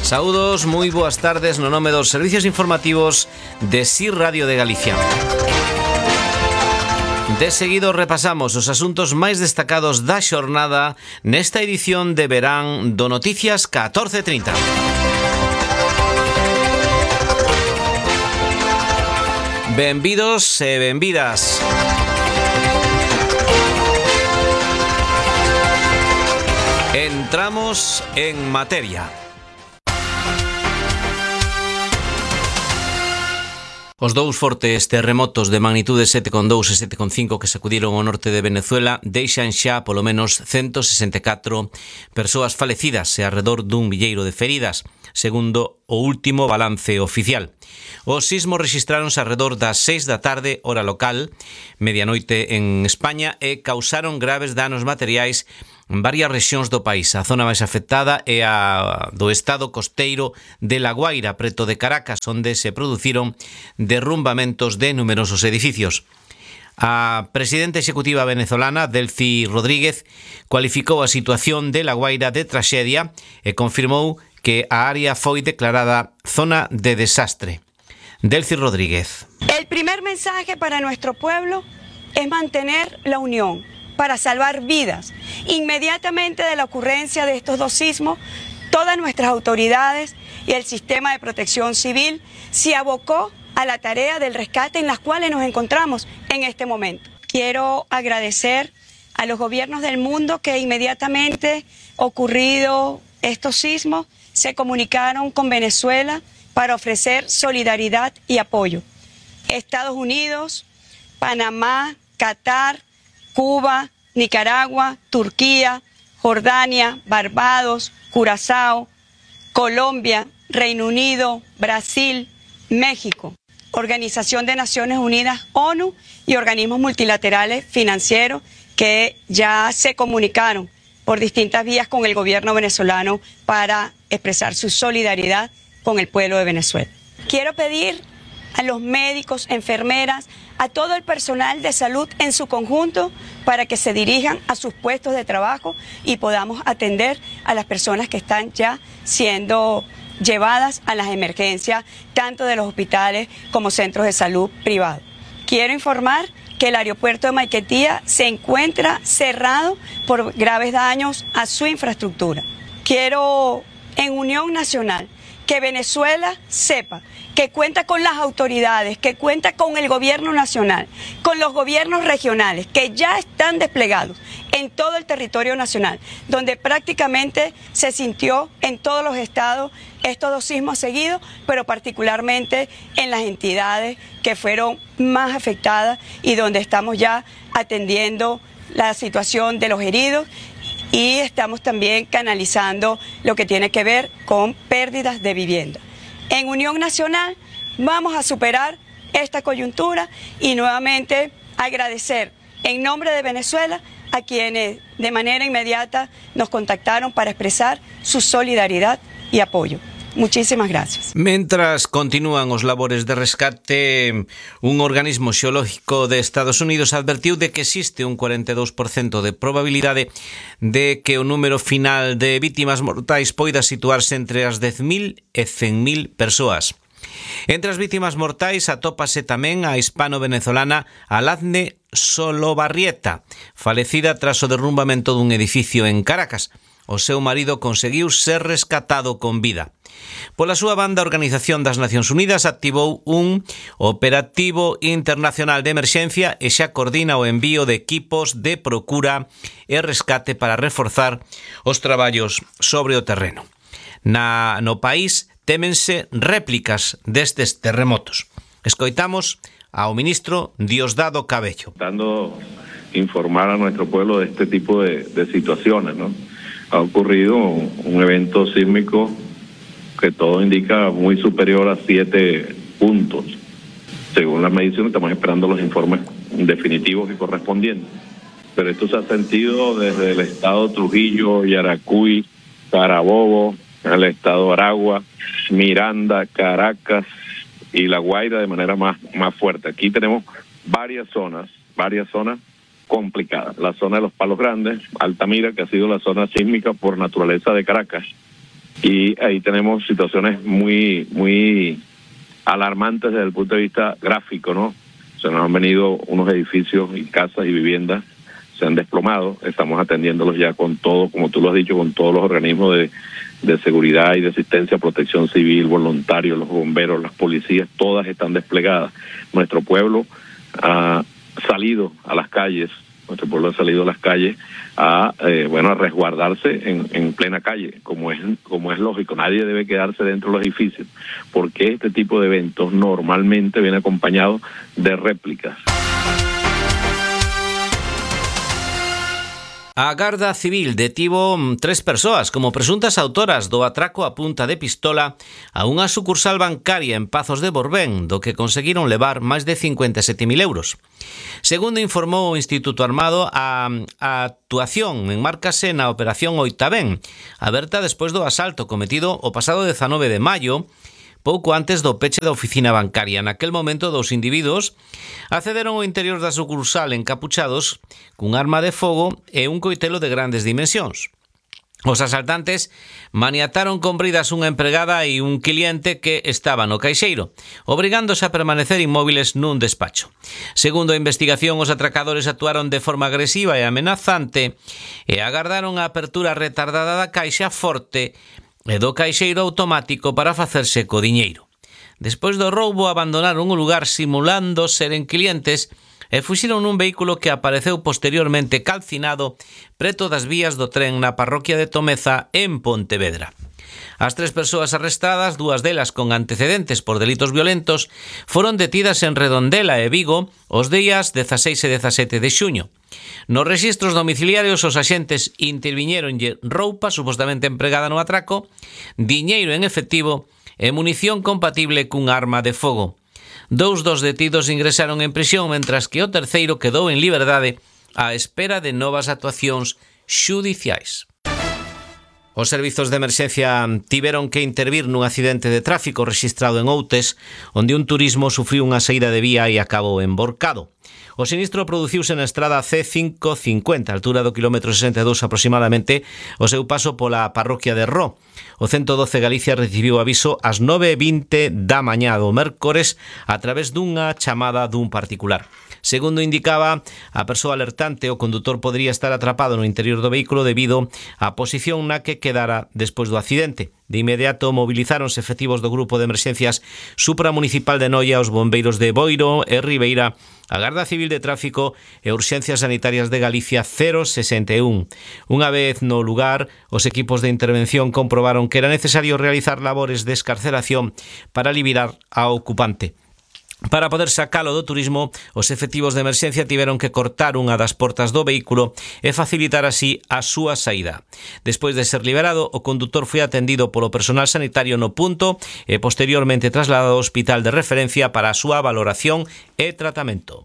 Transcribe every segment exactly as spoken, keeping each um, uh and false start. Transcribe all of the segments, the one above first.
Saúdos, moi boas tardes no nome dos servicios informativos de S I Radio de Galicia. De seguido repasamos os asuntos máis destacados da xornada nesta edición de verán do Noticias catorce trinta. Benvidos e benvidas. Entramos en materia. Os dous fortes terremotos de magnitude sete coma dous e sete coma cinco que sacudiron o norte de Venezuela deixan xa polo menos ciento sesenta e catro persoas falecidas e alrededor dun milleiro de feridas, segundo o último balance oficial. Os sismos rexistráronse alrededor das seis da tarde, hora local, medianoite en España, e causaron graves danos materiais en varias rexións do país. A zona máis afectada é a do estado costeiro de La Guaira, preto de Caracas, onde se produciron derrumbamentos de numerosos edificios. A presidenta executiva venezolana, Delcy Rodríguez, cualificou a situación de La Guaira de traxedia e confirmou que a área foi declarada zona de desastre. Delcy Rodríguez. El primer mensaje para nuestro pueblo es mantener la unión para salvar vidas. Inmediatamente de la ocurrencia de estos dos sismos, todas nuestras autoridades y el sistema de protección civil se abocó a la tarea del rescate en las cuales nos encontramos en este momento. Quiero agradecer a los gobiernos del mundo que inmediatamente ocurrido estos sismos se comunicaron con Venezuela para ofrecer solidaridad y apoyo. Estados Unidos, Panamá, Qatar, Cuba, Nicaragua, Turquía, Jordania, Barbados, Curazao, Colombia, Reino Unido, Brasil, México, Organización de Naciones Unidas, ONU y organismos multilaterales financieros que ya se comunicaron por distintas vías con el gobierno venezolano para expresar su solidaridad con el pueblo de Venezuela. Quiero pedir a los médicos, enfermeras, a todo el personal de salud en su conjunto para que se dirijan a sus puestos de trabajo y podamos atender a las personas que están ya siendo llevadas a las emergencias, tanto de los hospitales como centros de salud privados. Quiero informar que el aeropuerto de Maiquetía se encuentra cerrado por graves daños a su infraestructura. Quiero, en unión nacional, que Venezuela sepa que cuenta con las autoridades, que cuenta con el gobierno nacional, con los gobiernos regionales que ya están desplegados en todo el territorio nacional, donde prácticamente se sintió en todos los estados estos dos sismos seguidos, pero particularmente en las entidades que fueron más afectadas y donde estamos ya atendiendo la situación de los heridos. Y estamos también canalizando lo que tiene que ver con pérdidas de vivienda. En Unión Nacional vamos a superar esta coyuntura y nuevamente agradecer en nombre de Venezuela a quienes de manera inmediata nos contactaron para expresar su solidaridad y apoyo. Muchísimas gracias. Mentras continúan os labores de rescate, un organismo xeológico de Estados Unidos advertiu de que existe un cuarenta e dous por cento de probabilidade de que o número final de vítimas mortais poida situarse entre as dez mil e cen mil persoas. Entre as vítimas mortais atópase tamén a hispano-venezolana Aladne Solobarrieta, falecida tras o derrumbamento dun edificio en Caracas. O seu marido conseguiu ser rescatado con vida. Pola súa banda, a Organización das Nacións Unidas activou un operativo internacional de emerxencia e xa coordina o envío de equipos de procura e rescate para reforzar os traballos sobre o terreno. Na, no país témense réplicas destes terremotos. Escoitamos ao ministro Diosdado Cabello. Dando informar a nuestro pueblo de este tipo de, de situaciones, ¿no? Ha ocurrido un evento sísmico que todo indica muy superior a siete puntos. Según las mediciones, estamos esperando los informes definitivos y correspondientes. Pero esto se ha sentido desde el estado Trujillo, Yaracuy, Carabobo, el estado Aragua, Miranda, Caracas y La Guaira de manera más, más fuerte. Aquí tenemos varias zonas, varias zonas complicada. La zona de los Palos Grandes, Altamira, que ha sido la zona sísmica por naturaleza de Caracas, Y ahí tenemos situaciones muy, muy alarmantes desde el punto de vista gráfico, ¿no? Se nos han venido unos edificios y casas y viviendas, se han desplomado, estamos atendiéndolos ya con todo, como tú lo has dicho, con todos los organismos de, de seguridad y de asistencia, protección civil, voluntarios, los bomberos, las policías, todas están desplegadas. Nuestro pueblo ha salido a las calles, nuestro pueblo ha salido a las calles a, eh, bueno, a resguardarse en, en plena calle, como es, como es lógico. Nadie debe quedarse dentro de los edificios, porque este tipo de eventos normalmente viene acompañado de réplicas. A Garda Civil detivo tres persoas como presuntas autoras do atraco a punta de pistola a unha sucursal bancaria en Pazos de Borbén, do que conseguiron levar máis de cincuenta e sete mil euros. Segundo informou o Instituto Armado, a, a actuación enmárcase na Operación Oitabén, aberta despois do asalto cometido o pasado dezanove de maio, pouco antes do peche da oficina bancaria. Naquel momento, dous individuos accederon ao interior da sucursal encapuchados cun arma de fogo e un coitelo de grandes dimensións. Os asaltantes maniataron con bridas unha empregada e un cliente que estaba no caixeiro, obrigándose a permanecer inmóviles nun despacho. Segundo a investigación, os atracadores actuaron de forma agresiva e amenazante e agardaron a apertura retardada da caixa forte e do caixeiro automático para facerse co diñeiro. Despois do roubo, abandonaron o lugar simulando seren clientes e fuxiron nun vehículo que apareceu posteriormente calcinado preto das vías do tren na parroquia de Tomeza, en Pontevedra. As tres persoas arrestadas, dúas delas con antecedentes por delitos violentos, foron detidas en Redondela e Vigo os días dezaseis e dezasete de xuño. Nos rexistros domiciliarios, os axentes interviñéronlle roupa supostamente empregada no atraco, diñeiro en efectivo e munición compatible cun arma de fogo. Dous dos detidos ingresaron en prisión, mentras que o terceiro quedou en liberdade á espera de novas actuacións xudiciais. Os servizos de emerxencia tiveron que intervir nun accidente de tráfico rexistrado en Outes, onde un turismo sufriu unha saída de vía e acabou emborcado. O sinistro produciuse na estrada C quinhentos cincuenta, altura do kilómetro sesenta e dous aproximadamente, o seu paso pola parroquia de Ró. O ciento doce Galicia recibiu aviso ás nove e vinte da mañá do mércores a través dunha chamada dun particular. Segundo indicaba a persoa alertante, o condutor podría estar atrapado no interior do vehículo debido á posición na que quedara despois do accidente. De inmediato movilizáronse efectivos do Grupo de Emerxencias Supramunicipal de Noia, os bombeiros de Boiro e Ribeira, a Garda Civil de Tráfico e Urxencias Sanitarias de Galicia cero sesenta e un. Unha vez no lugar, os equipos de intervención comprobaron que era necesario realizar labores de escarcelación para liberar ao ocupante. Para poder sacalo do turismo, os efectivos de emerxencia tiveron que cortar unha das portas do vehículo e facilitar así a súa saída. Despois de ser liberado, o condutor foi atendido polo personal sanitario no punto e posteriormente trasladado ao hospital de referencia para a súa valoración e tratamento.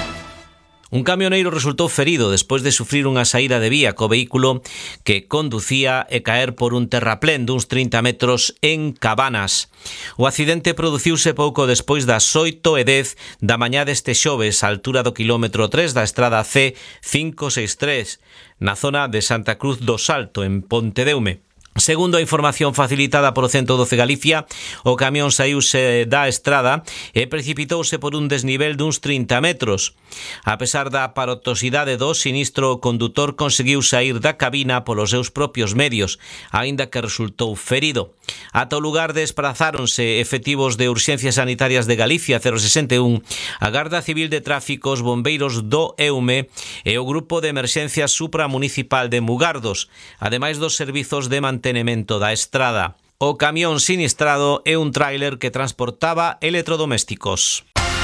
Un camioneiro resultou ferido despois de sufrir unha saída de vía co vehículo que conducía e caer por un terraplén duns trinta metros en Cabanas. O accidente produciuse pouco despois das oito e dez da mañá deste xoves, á altura do kilómetro tres da estrada C quinhentos sesenta e tres, na zona de Santa Cruz do Salto, en Pontedeume. Segundo a información facilitada polo ciento doce Galicia, o camión saíuse da estrada e precipitouse por un desnivel duns trinta metros. A pesar da aparatosidade do sinistro, o condutor conseguiu saír da cabina polos seus propios medios, aínda que resultou ferido. Ata o lugar desprazáronse efectivos de Urxencias Sanitarias de Galicia cero sesenta e un, a Garda Civil de Tráfico, os bombeiros do EUME e o Grupo de Emerxencias Supramunicipal de Mugardos, ademais dos servizos de mantenimento da estrada. O camión sinistrado é un tráiler que transportaba electrodomésticos.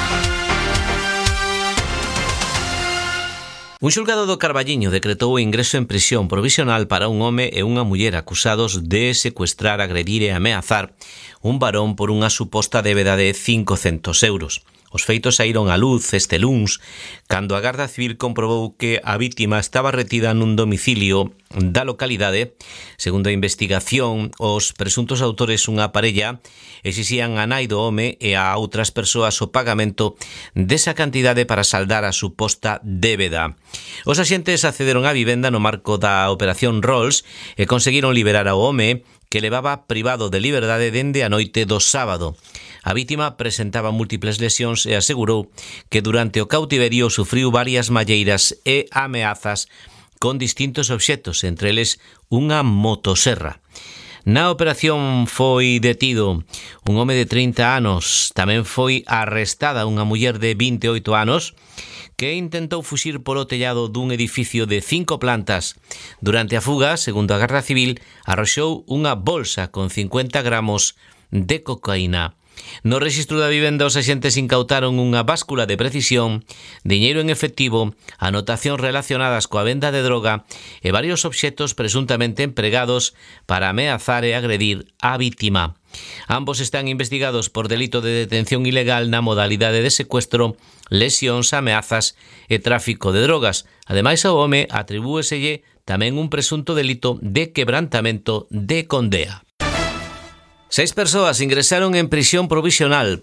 Un xulgado do Carballiño decretou o ingreso en prisión provisional para un home e unha muller acusados de secuestrar, agredir e ameazar un varón por unha suposta débeda de cincocentos euros. Os feitos saíron á luz este luns cando a Garda Civil comprobou que a vítima estaba retida nun domicilio da localidade. Segundo a investigación, os presuntos autores, unha parella, exixían a nai do home e a outras persoas o pagamento desa cantidade para saldar a suposta débeda. Os axentes accederon á vivenda no marco da Operación Rolls e conseguiron liberar ao home, que levaba privado de liberdade dende a noite do sábado. A vítima presentaba múltiples lesións e asegurou que durante o cautiverio sufriu varias malleiras e ameazas con distintos obxectos, entre eles unha motoserra. Na operación foi detido un home de trinta anos, tamén foi arrestada unha muller de vinte e oito anos que intentou fuxir polo tellado dun edificio de cinco plantas. Durante a fuga, segundo a Garda Civil, arroxou unha bolsa con cincuenta gramos de cocaína. No rexistro da vivenda, os axentes incautaron unha báscula de precisión, diñeiro en efectivo, anotacións relacionadas coa venda de droga e varios obxectos presuntamente empregados para ameazar e agredir a vítima. Ambos están investigados por delito de detención ilegal na modalidade de secuestro, lesións, ameazas e tráfico de drogas. Ademais, ao home atribúeselle tamén un presunto delito de quebrantamento de condea. Seis persoas ingresaron en prisión provisional